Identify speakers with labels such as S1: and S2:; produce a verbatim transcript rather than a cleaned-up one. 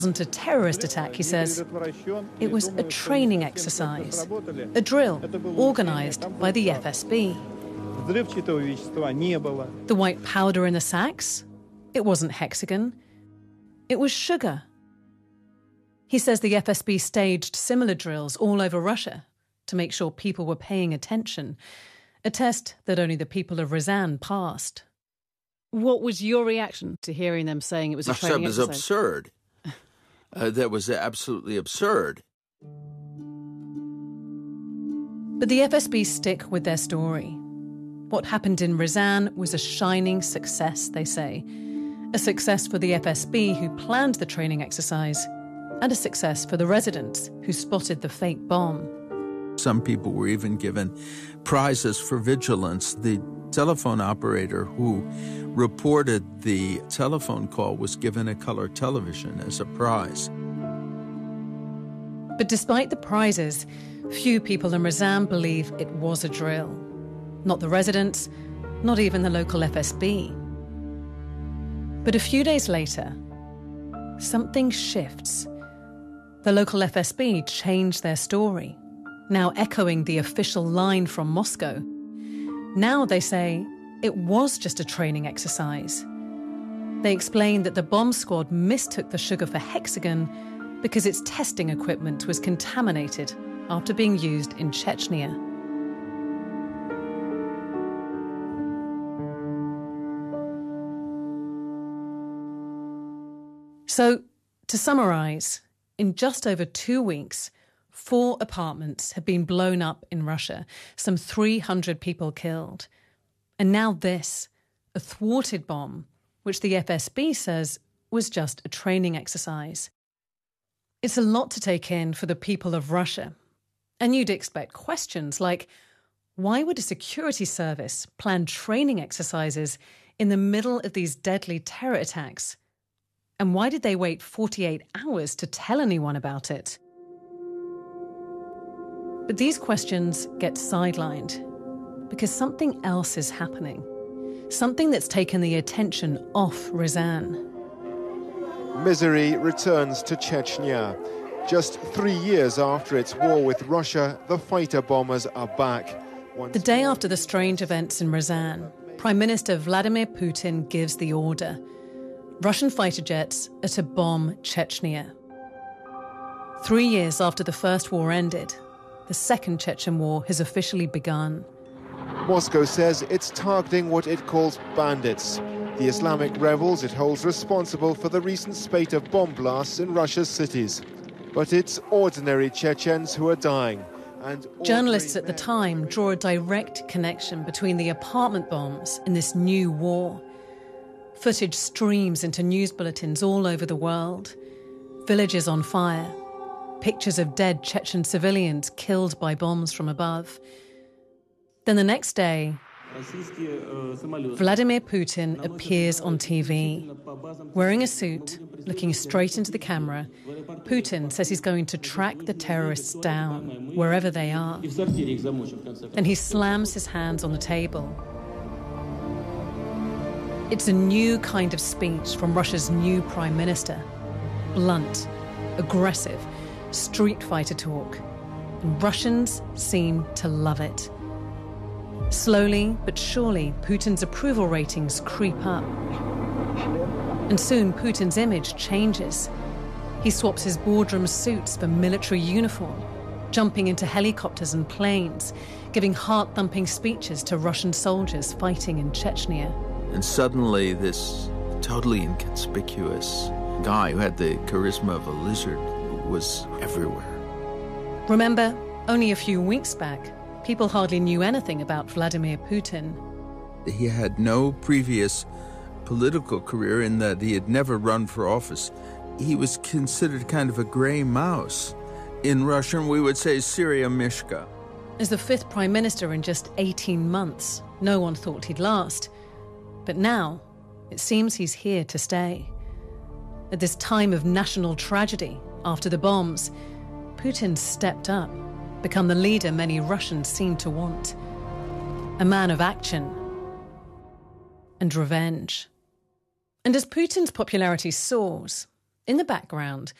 S1: wasn't a terrorist attack, he says. It was a training exercise, a drill organised by the F S B. The white powder in the sacks? It wasn't hexagon. It was sugar. He says the F S B staged similar drills all over Russia to make sure people were paying attention, a test that only the people of Ryazan passed. What was your reaction to hearing them saying it was a training exercise?
S2: That was absurd. Uh, that was absolutely absurd.
S1: But the F S B stick with their story. What happened in Ryazan was a shining success, they say. A success for the F S B who planned the training exercise, and a success for the residents who spotted the fake bomb.
S2: Some people were even given prizes for vigilance. The telephone operator who reported the telephone call was given a color television as a prize.
S1: But despite the prizes, few people in Ryazan believe it was a drill. Not the residents, not even the local F S B. But a few days later, something shifts. The local F S B changed their story, now echoing the official line from Moscow. Now they say it was just a training exercise. They explained that the bomb squad mistook the sugar for hexagon because its testing equipment was contaminated after being used in Chechnya. So, to summarise, in just over two weeks, four apartments have been blown up in Russia, some three hundred people killed. And now this, a thwarted bomb, which the F S B says was just a training exercise. It's a lot to take in for the people of Russia. And you'd expect questions like, why would a security service plan training exercises in the middle of these deadly terror attacks? And why did they wait forty-eight hours to tell anyone about it? But these questions get sidelined because something else is happening. Something that's taken the attention off Ryazan.
S3: Misery returns to Chechnya. Just three years after its war with Russia, the fighter bombers are back. Once
S1: the day after the strange events in Ryazan, Prime Minister Vladimir Putin gives the order. Russian fighter jets are to bomb Chechnya. Three years after the First War ended, the Second Chechen War has officially begun.
S3: Moscow says it's targeting what it calls bandits, the Islamic rebels it holds responsible for the recent spate of bomb blasts in Russia's cities. But it's ordinary Chechens who are dying. And
S1: journalists at the time draw a direct connection between the apartment bombs and this new war. Footage streams into news bulletins all over the world. Villages on fire. Pictures of dead Chechen civilians killed by bombs from above. Then the next day, Vladimir Putin appears on T V. Wearing a suit, looking straight into the camera, Putin says he's going to track the terrorists down, wherever they are. Then he slams his hands on the table. It's a new kind of speech from Russia's new prime minister. Blunt, aggressive, street fighter talk. And Russians seem to love it. Slowly but surely, Putin's approval ratings creep up. And soon Putin's image changes. He swaps his boardroom suits for military uniform, jumping into helicopters and planes, giving heart-thumping speeches to Russian soldiers fighting in Chechnya.
S2: And suddenly this totally inconspicuous guy who had the charisma of a lizard was everywhere.
S1: Remember, only a few weeks back, people hardly knew anything about Vladimir Putin.
S2: He had no previous political career in that he had never run for office. He was considered kind of a gray mouse. In Russian, we would say Syria Mishka.
S1: As the fifth prime minister in just eighteen months, no one thought he'd last. But now, it seems he's here to stay. At this time of national tragedy, after the bombs, Putin stepped up, become the leader many Russians seem to want. A man of action and revenge. And as Putin's popularity soars, In the background,